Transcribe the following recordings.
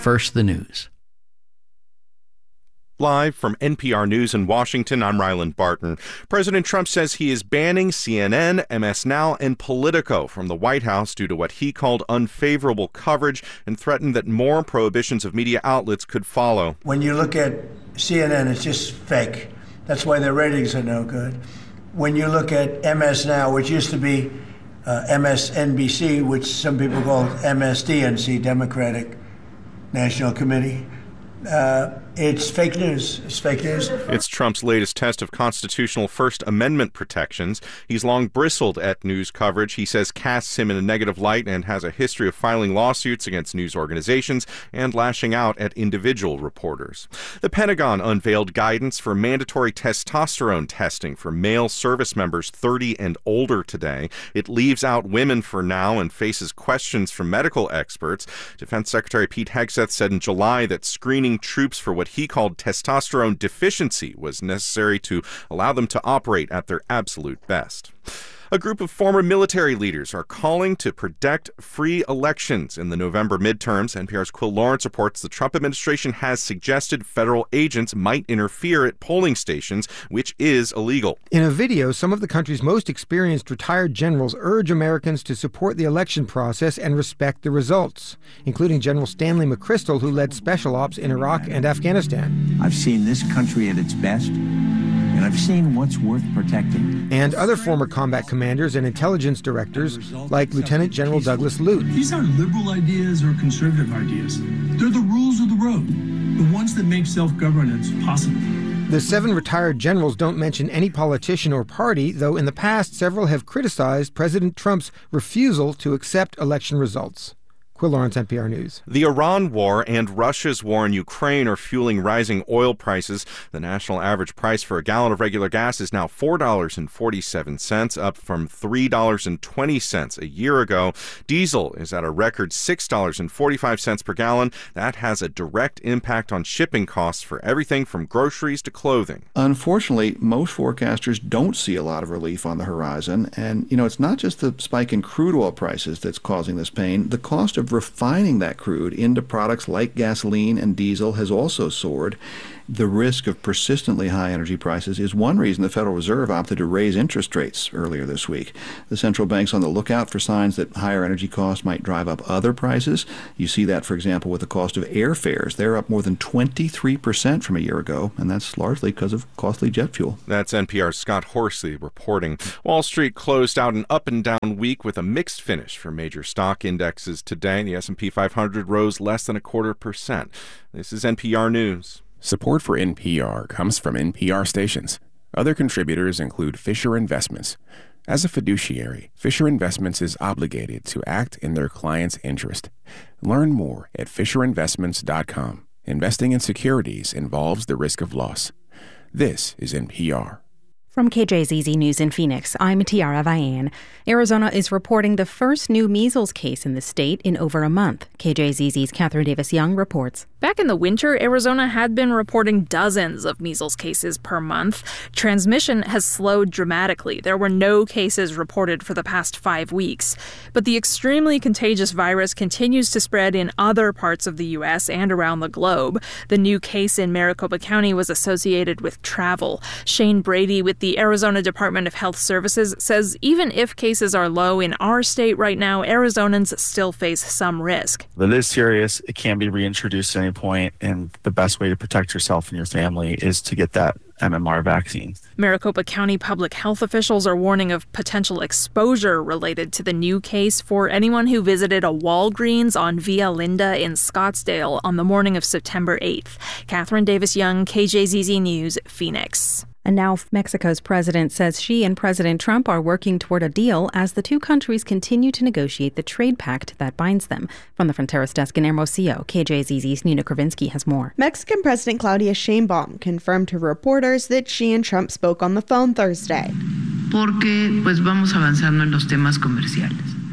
first the news. Live from NPR News in Washington, I'm Ryland Barton. President Trump says he is banning CNN, MS Now, and Politico from the White House due to what he called unfavorable coverage and threatened that more prohibitions of media outlets could follow. When you look at CNN, it's just fake. That's why their ratings are no good. When you look at MS Now, which used to be MSNBC, which some people call MSDNC, Democratic National Committee, it's fake news. It's fake news. It's Trump's latest test of constitutional First Amendment protections. He's long bristled at news coverage he says casts him in a negative light and has a history of filing lawsuits against news organizations and lashing out at individual reporters. The Pentagon unveiled guidance for mandatory testosterone testing for male service members 30 and older today. It leaves out women for now and faces questions from medical experts. Defense Secretary Pete Hegseth said in July that screening troops for what he called testosterone deficiency was necessary to allow them to operate at their absolute best. A group of former military leaders are calling to protect free elections in the November midterms. NPR's Quill Lawrence reports the Trump administration has suggested federal agents might interfere at polling stations, which is illegal. In a video, some of the country's most experienced retired generals urge Americans to support the election process and respect the results, including General Stanley McChrystal, who led special ops in Iraq and Afghanistan. I've seen this country at its best, and I've seen what's worth protecting. And other former combat commanders and intelligence directors like Lieutenant General Douglas Lute. These aren't liberal ideas or conservative ideas. They're the rules of the road, the ones that make self-governance possible. The 7 retired generals don't mention any politician or party, though in the past several have criticized President Trump's refusal to accept election results. Quill Lawrence, NPR News. The Iran war and Russia's war in Ukraine are fueling rising oil prices. The national average price for a gallon of regular gas is now $4.47, up from $3.20 a year ago. Diesel is at a record $6.45 per gallon. That has a direct impact on shipping costs for everything from groceries to clothing. Unfortunately, most forecasters don't see a lot of relief on the horizon. And, it's not just the spike in crude oil prices that's causing this pain. The cost of refining that crude into products like gasoline and diesel has also soared. The risk of persistently high energy prices is one reason the Federal Reserve opted to raise interest rates earlier this week. The central bank's on the lookout for signs that higher energy costs might drive up other prices. You see that, for example, with the cost of airfares. They're up more than 23% from a year ago, and that's largely because of costly jet fuel. That's NPR's Scott Horsley reporting. Wall Street closed out an up-and-down week with a mixed finish for major stock indexes today. The S&P 500 rose less than 0.25%. This is NPR News. Support for NPR comes from NPR stations. Other contributors include Fisher Investments. As a fiduciary, Fisher Investments is obligated to act in their client's interest. Learn more at FisherInvestments.com. Investing in securities involves the risk of loss. This is NPR. From KJZZ News in Phoenix, I'm Tiara Vian. Arizona is reporting the first new measles case in the state in over a month. KJZZ's Catherine Davis Young reports. Back in the winter, Arizona had been reporting dozens of measles cases per month. Transmission has slowed dramatically. There were no cases reported for the past 5 weeks. But the extremely contagious virus continues to spread in other parts of the U.S. and around the globe. The new case in Maricopa County was associated with travel. Shane Brady with the Arizona Department of Health Services says even if cases are low in our state right now, Arizonans still face some risk. It is serious. It can be reintroduced at any point, and the best way to protect yourself and your family is to get that MMR vaccine. Maricopa County public health officials are warning of potential exposure related to the new case for anyone who visited a Walgreens on Via Linda in Scottsdale on the morning of September 8th. Catherine Davis Young, KJZZ News, Phoenix. And now Mexico's president says she and President Trump are working toward a deal as the two countries continue to negotiate the trade pact that binds them. From the Fronteras desk in Hermosillo, KJZZ's Nina Kravinsky has more. Mexican President Claudia Sheinbaum confirmed to reporters that she and Trump spoke on the phone Thursday. Porque pues vamos avanzando en los temas comerciales.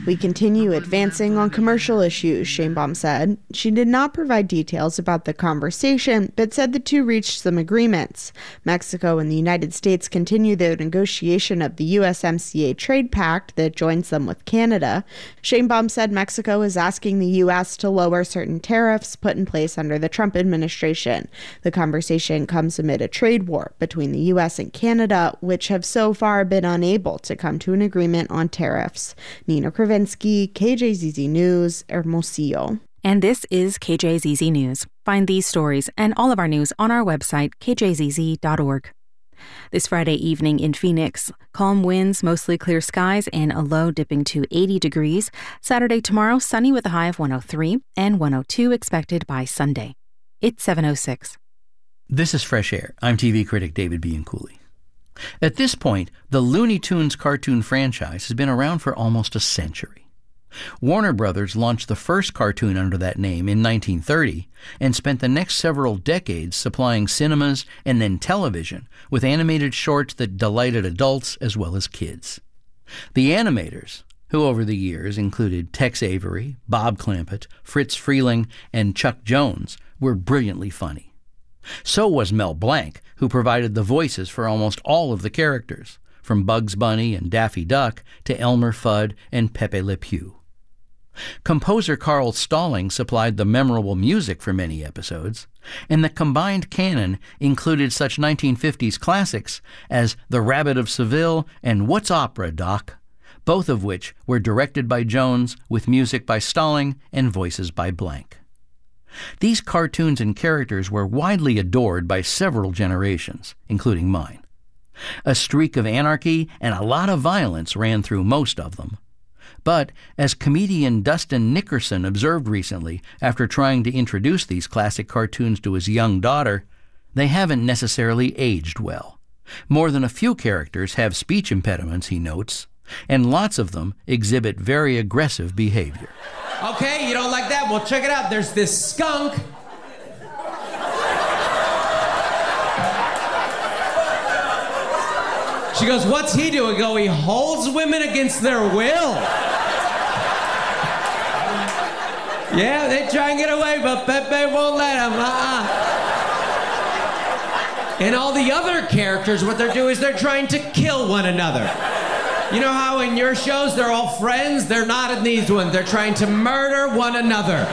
"We continue advancing on commercial issues," Sheinbaum said. She did not provide details about the conversation, but said the two reached some agreements. Mexico and the United States continue their negotiation of the USMCA trade pact that joins them with Canada. Sheinbaum said Mexico is asking the U.S. to lower certain tariffs put in place under the Trump administration. The conversation comes amid a trade war between the U.S. and Canada, which have so far been unable to come to an agreement on tariffs. Nina Kravinsky, KJZZ News, Hermosillo. And this is KJZZ News. Find these stories and all of our news on our website, kjzz.org. This Friday evening in Phoenix, calm winds, mostly clear skies, and a low dipping to 80 degrees. Saturday tomorrow, sunny with a high of 103 and 102 expected by Sunday. It's 7:06. This is Fresh Air. I'm TV critic David Bianculli. At this point, the Looney Tunes cartoon franchise has been around for almost a century. Warner Brothers launched the first cartoon under that name in 1930 and spent the next several decades supplying cinemas and then television with animated shorts that delighted adults as well as kids. The animators, who over the years included Tex Avery, Bob Clampett, Fritz Freeling, and Chuck Jones, were brilliantly funny. So was Mel Blanc, who provided the voices for almost all of the characters, from Bugs Bunny and Daffy Duck to Elmer Fudd and Pepe Le Pew. Composer Carl Stalling supplied the memorable music for many episodes, and the combined canon included such 1950s classics as The Rabbit of Seville and What's Opera, Doc?, both of which were directed by Jones with music by Stalling and voices by Blanc. These cartoons and characters were widely adored by several generations, including mine. A streak of anarchy and a lot of violence ran through most of them. But, as comedian Dustin Nickerson observed recently after trying to introduce these classic cartoons to his young daughter, they haven't necessarily aged well. More than a few characters have speech impediments, he notes, and lots of them exhibit very aggressive behavior. Okay, you don't like that? Well, check it out. There's this skunk. She goes, what's he doing? I go, he holds women against their will. Yeah, they try and get away, but Pepe won't let them. And all the other characters, what they're doing is they're trying to kill one another. You know how in your shows they're all friends? They're not in these ones. They're trying to murder one another.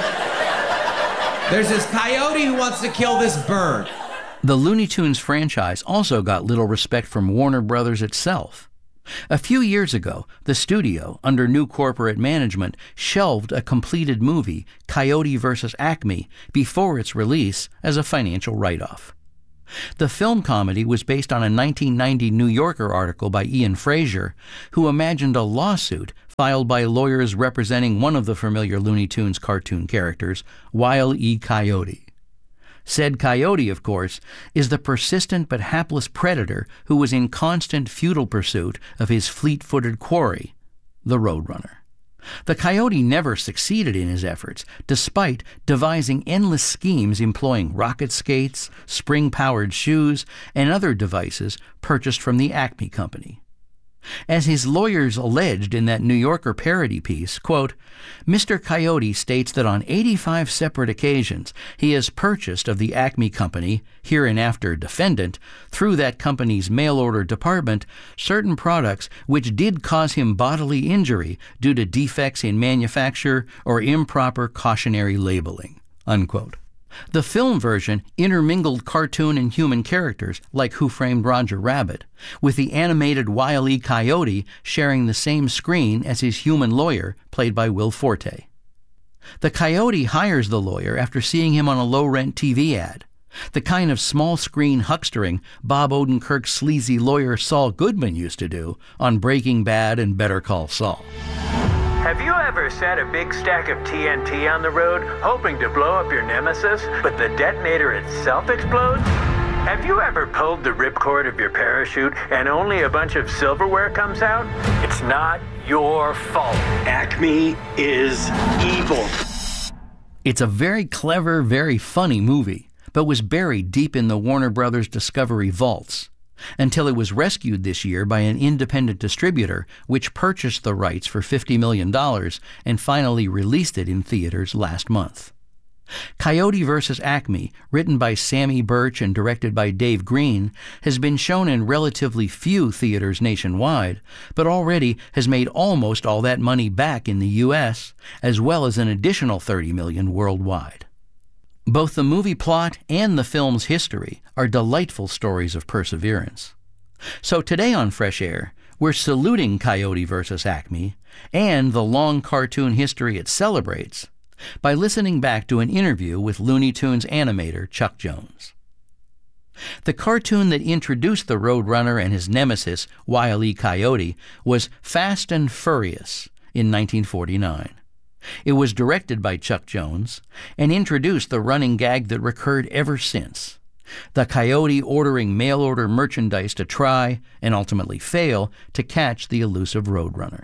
There's this coyote who wants to kill this bird. The Looney Tunes franchise also got little respect from Warner Brothers itself. A few years ago, the studio, under new corporate management, shelved a completed movie, Coyote vs. Acme, before its release as a financial write-off. The film comedy was based on a 1990 New Yorker article by Ian Frazier, who imagined a lawsuit filed by lawyers representing one of the familiar Looney Tunes cartoon characters, Wile E. Coyote. Said coyote, of course, is the persistent but hapless predator who was in constant futile pursuit of his fleet-footed quarry, the Roadrunner. The coyote never succeeded in his efforts, despite devising endless schemes employing rocket skates, spring-powered shoes, and other devices purchased from the Acme Company. As his lawyers alleged in that New Yorker parody piece, quote, Mr. Coyote states that on 85 separate occasions he has purchased of the Acme Company, hereinafter defendant, through that company's mail-order department, certain products which did cause him bodily injury due to defects in manufacture or improper cautionary labeling, unquote. The film version intermingled cartoon and human characters like Who Framed Roger Rabbit, with the animated Wile E. Coyote sharing the same screen as his human lawyer, played by Will Forte. The coyote hires the lawyer after seeing him on a low-rent TV ad, the kind of small-screen huckstering Bob Odenkirk's sleazy lawyer Saul Goodman used to do on Breaking Bad and Better Call Saul. Have you ever set a big stack of TNT on the road, hoping to blow up your nemesis, but the detonator itself explodes? Have you ever pulled the ripcord of your parachute and only a bunch of silverware comes out? It's not your fault. Acme is evil. It's a very clever, very funny movie, but was buried deep in the Warner Brothers Discovery vaults. until it was rescued this year by an independent distributor which purchased the rights for $50 million and finally released it in theaters last month. Coyote vs. Acme, written by Sammy Birch and directed by Dave Green, has been shown in relatively few theaters nationwide, but already has made almost all that money back in the U.S., as well as an additional $30 million worldwide. Both the movie plot and the film's history are delightful stories of perseverance. So today on Fresh Air, we're saluting Coyote vs. Acme and the long cartoon history it celebrates by listening back to an interview with Looney Tunes animator Chuck Jones. The cartoon that introduced the Roadrunner and his nemesis, Wile E. Coyote, was Fast and Furious in 1949. It was directed by Chuck Jones and introduced the running gag that recurred ever since: the coyote ordering mail-order merchandise to try, and ultimately fail, to catch the elusive Roadrunner.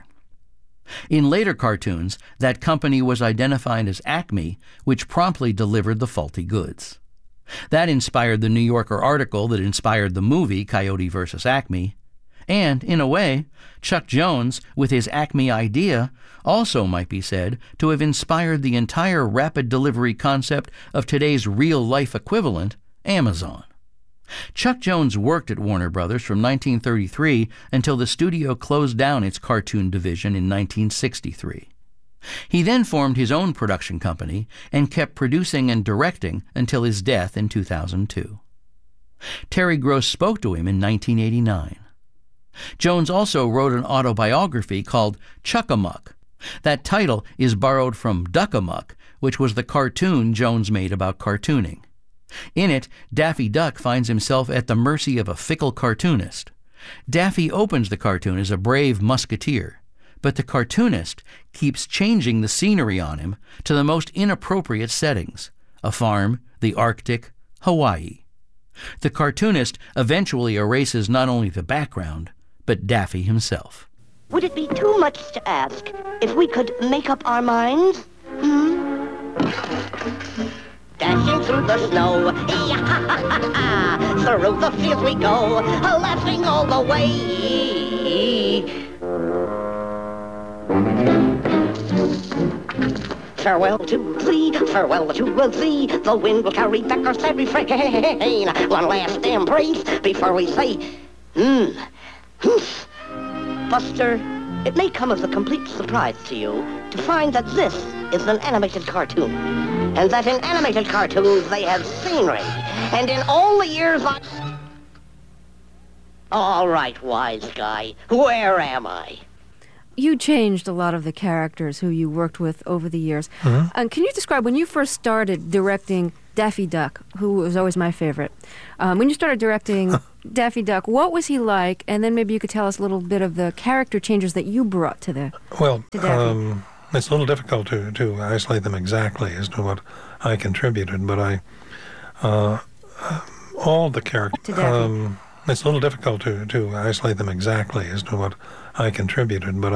In later cartoons, that company was identified as Acme, which promptly delivered the faulty goods. That inspired the New Yorker article that inspired the movie Coyote vs. Acme. And, in a way, Chuck Jones, with his Acme idea, also might be said to have inspired the entire rapid delivery concept of today's real-life equivalent, Amazon. Chuck Jones worked at Warner Brothers from 1933 until the studio closed down its cartoon division in 1963. He then formed his own production company and kept producing and directing until his death in 2002. Terry Gross spoke to him in 1989. Jones also wrote an autobiography called Chuck-a-Muck. That title is borrowed from Duck-a-Muck, which was the cartoon Jones made about cartooning. In it, Daffy Duck finds himself at the mercy of a fickle cartoonist. Daffy opens the cartoon as a brave musketeer, but the cartoonist keeps changing the scenery on him to the most inappropriate settings: a farm, the Arctic, Hawaii. The cartoonist eventually erases not only the background, but Daffy himself. Would it be too much to ask if we could make up our minds? Dashing through the snow, through the fields we go, laughing all the way. Farewell to thee, farewell to thee, the wind will carry back our sad refrain. One last embrace before we say, Buster, it may come as a complete surprise to you to find that this is an animated cartoon, and that in animated cartoons they have scenery, and in all the years I... All right, wise guy, where am I? You changed a lot of the characters who you worked with over the years. Can you describe, when you first started directing Daffy Duck, who was always my favorite, when you started directing Daffy Duck, what was he like? And then maybe you could tell us a little bit of the character changes that you brought to the Daffy. It's a little difficult to isolate them exactly as to what I contributed, but all the characters. It's a little difficult to isolate them exactly as to what I contributed, but